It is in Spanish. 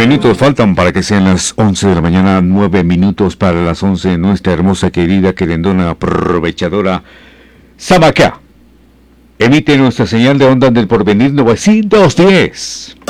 minutos faltan para que sean las 11 de la mañana, 9 minutos para las 11, nuestra hermosa, querida, querendona, aprovechadora Samacá. Emite nuestra señal de ondas del porvenir 910.